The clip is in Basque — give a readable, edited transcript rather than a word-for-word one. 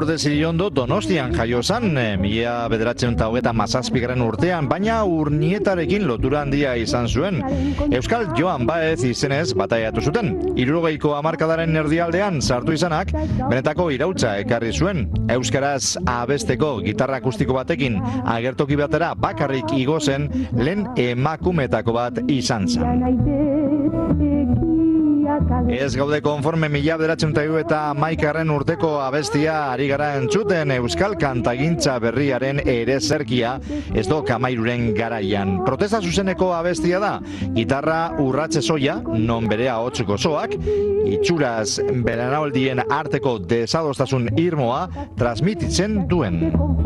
Lourdes Iriondo Donostian jaio zan, 1927 urtean, baina Urnietarekin lotura handia izan zuen. Euskal Joan Baez izenez bataiatu zuten. 60ko hamarkadaren erdialdean sartu izanak, benetako iraultza ekarri zuen. Euskaraz abesteko gitarra akustiko batekin agertoki batera bakarrik igo zen, lehen emakumetako bat izan zen. Ez gaude konforme 1971 urteko abestia ari gara entzuten, euskal kantagintza berriaren ere zerkia ez do Kamairuren garaian. Protesta zuzeneko abestia da, gitarra urratze soia, non bere ahots gozoak, itxuraz belaunaldien arteko desadostasun irmoa transmititzen duen.